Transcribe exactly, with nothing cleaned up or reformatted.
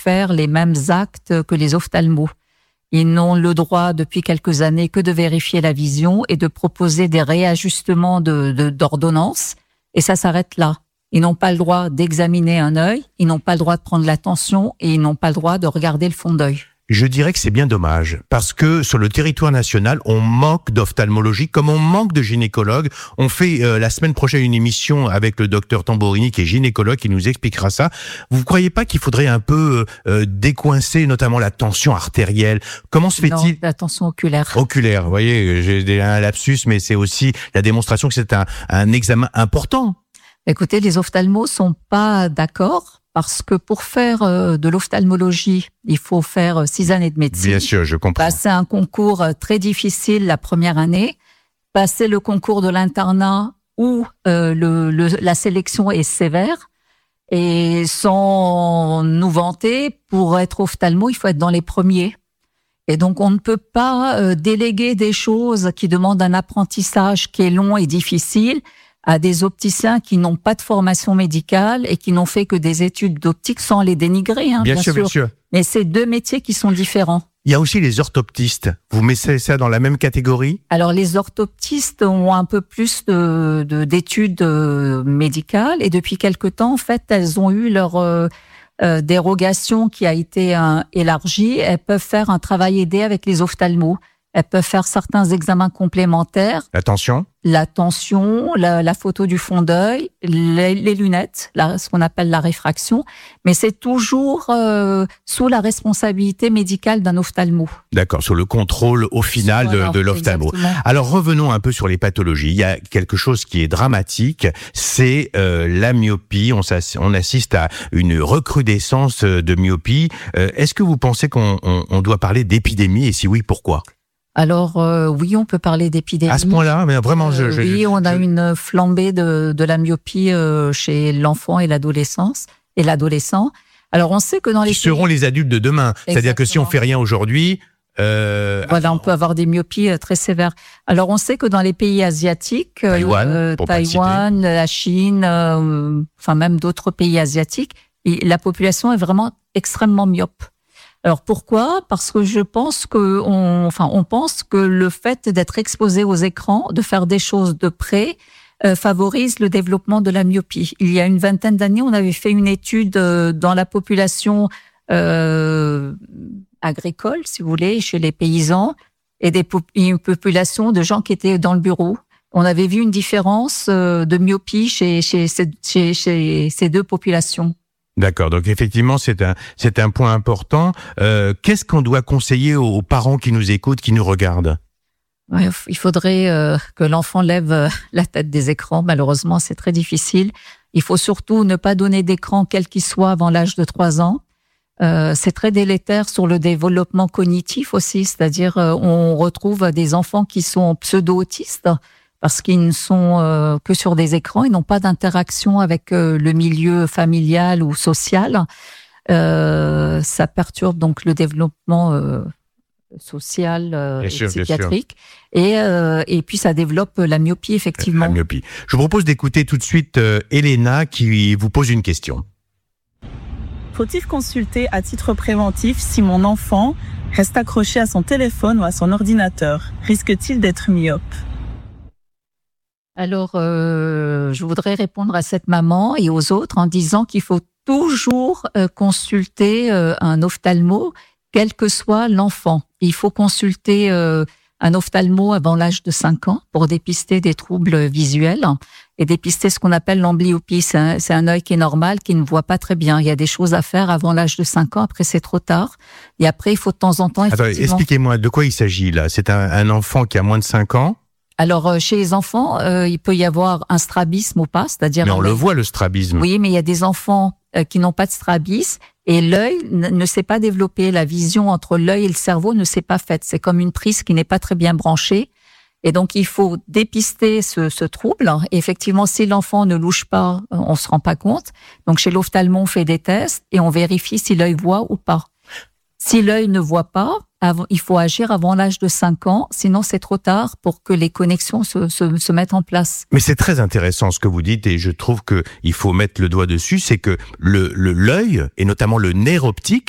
faire les mêmes actes que les ophtalmos. Ils n'ont le droit depuis quelques années que de vérifier la vision et de proposer des réajustements de, de, d'ordonnance. Et ça s'arrête là. Ils n'ont pas le droit d'examiner un œil, ils n'ont pas le droit de prendre la tension et ils n'ont pas le droit de regarder le fond d'œil. Je dirais que c'est bien dommage, parce que sur le territoire national, on manque d'ophtalmologie, comme on manque de gynécologues. On fait euh, la semaine prochaine une émission avec le docteur Tamborini, qui est gynécologue, qui nous expliquera ça. Vous ne croyez pas qu'il faudrait un peu euh, décoincer notamment la tension artérielle? Comment se fait-il? Non, la tension oculaire. Oculaire, vous voyez, j'ai un lapsus, mais c'est aussi la démonstration que c'est un, un examen important. Écoutez, les ophtalmos sont pas d'accord. Parce que pour faire euh, de l'ophtalmologie, il faut faire euh, six années de médecine. Bien sûr, je comprends. Passer un concours euh, très difficile la première année, passer le concours de l'internat où euh, le, le, la sélection est sévère. Et sans nous vanter, pour être ophtalmo, il faut être dans les premiers. Et donc, on ne peut pas euh, déléguer des choses qui demandent un apprentissage qui est long et difficile à des opticiens qui n'ont pas de formation médicale et qui n'ont fait que des études d'optique sans les dénigrer, hein, bien, bien sûr, sûr. bien sûr. Mais c'est deux métiers qui sont différents. Il y a aussi les orthoptistes. Vous mettez ça dans la même catégorie? Alors, les orthoptistes ont un peu plus de, de, d'études euh, médicales et depuis quelque temps, en fait, elles ont eu leur euh, euh, dérogation qui a été euh, élargie. Elles peuvent faire un travail aidé avec les ophtalmos. Elles peuvent faire certains examens complémentaires. La tension? La tension, la, la photo du fond d'œil, les, les lunettes, la, ce qu'on appelle la réfraction. Mais c'est toujours euh, sous la responsabilité médicale d'un ophtalmo. D'accord, sur le contrôle au final voilà, de, de l'ophtalmo. Exactement. Alors revenons un peu sur les pathologies. Il y a quelque chose qui est dramatique, c'est euh, la myopie. On, on assiste à une recrudescence de myopie. Euh, est-ce que vous pensez qu'on on, on doit parler d'épidémie et si oui, pourquoi ? Alors euh, oui, on peut parler d'épidémie. À ce point-là, mais vraiment, je, je, euh, oui, on a je... une flambée de, de la myopie euh, chez l'enfant et l'adolescence et l'adolescent. Alors on sait que dans les qui seront les adultes de demain. Exactement. C'est-à-dire que si on fait rien aujourd'hui, euh... voilà, on peut avoir des myopies euh, très sévères. Alors on sait que dans les pays asiatiques, Taïwan, euh, Taïwan, la Chine, euh, enfin même d'autres pays asiatiques, et la population est vraiment extrêmement myope. Alors pourquoi ? Parce que je pense que on, enfin, on pense que le fait d'être exposé aux écrans, de faire des choses de près, euh, favorise le développement de la myopie. Il y a une vingtaine d'années, on avait fait une étude euh, dans la population euh, agricole, si vous voulez, chez les paysans, et des pop- une population de gens qui étaient dans le bureau. On avait vu une différence euh, de myopie chez, chez, chez, chez, chez ces deux populations. D'accord, donc effectivement c'est un c'est un point important. Euh, qu'est-ce qu'on doit conseiller aux, aux parents qui nous écoutent, qui nous regardent ? Ouais, il faudrait euh, que l'enfant lève euh, la tête des écrans. Malheureusement, c'est très difficile. Il faut surtout ne pas donner d'écran quel qu'il soit avant l'âge de trois ans. Euh, c'est très délétère sur le développement cognitif aussi, c'est-à-dire euh, on retrouve des enfants qui sont pseudo-autistes parce qu'ils ne sont euh, que sur des écrans, ils n'ont pas d'interaction avec euh, le milieu familial ou social. Euh, ça perturbe donc le développement euh, social euh, et sûr, psychiatrique. Et, euh, et puis ça développe la myopie, effectivement. La myopie. Je vous propose d'écouter tout de suite euh, Elena qui vous pose une question. Faut-il consulter à titre préventif si mon enfant reste accroché à son téléphone ou à son ordinateur ? Risque-t-il d'être myope ? Alors, euh, je voudrais répondre à cette maman et aux autres en disant qu'il faut toujours euh, consulter euh, un ophtalmo, quel que soit l'enfant. Il faut consulter euh, un ophtalmo avant l'âge de cinq ans pour dépister des troubles visuels et dépister ce qu'on appelle l'amblyopie. C'est un, c'est un œil qui est normal, qui ne voit pas très bien. Il y a des choses à faire avant l'âge de cinq ans, après c'est trop tard. Et après, il faut de temps en temps... Attends, expliquez-moi, de quoi il s'agit là ? C'est un, un enfant qui a moins de cinq ans ? Alors, chez les enfants, euh, il peut y avoir un strabisme ou pas, c'est-à-dire... Mais on un... le voit, le strabisme. Oui, mais il y a des enfants euh, qui n'ont pas de strabisme et l'œil n- ne s'est pas développé. La vision entre l'œil et le cerveau ne s'est pas faite. C'est comme une prise qui n'est pas très bien branchée. Et donc, il faut dépister ce, ce trouble. Et effectivement, si l'enfant ne louche pas, on se rend pas compte. Donc, chez l'ophtalmo, on fait des tests et on vérifie si l'œil voit ou pas. Si l'œil ne voit pas, il faut agir avant l'âge de cinq ans, sinon c'est trop tard pour que les connexions se, se, se mettent en place. Mais c'est très intéressant ce que vous dites et je trouve qu'il faut mettre le doigt dessus, c'est que le, le, l'œil, et notamment le nerf optique,